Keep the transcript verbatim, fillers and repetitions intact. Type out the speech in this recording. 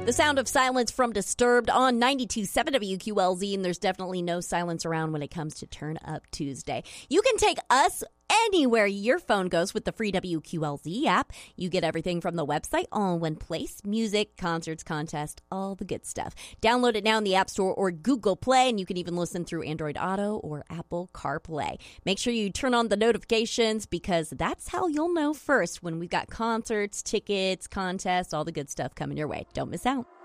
The sound of silence from Disturbed on ninety-two point seven W Q L Z, and there's definitely no silence around when it comes to Turn Up Tuesday. You can take us anywhere your phone goes with the free W Q L Z app. You get everything from the website all in one place. Music, concerts, contests, all the good stuff. Download it now in the App Store or Google Play, and you can even listen through Android Auto or Apple CarPlay. Make sure you turn on the notifications because that's how you'll know first when we've got concerts, tickets, contests, all the good stuff coming your way. Don't miss out.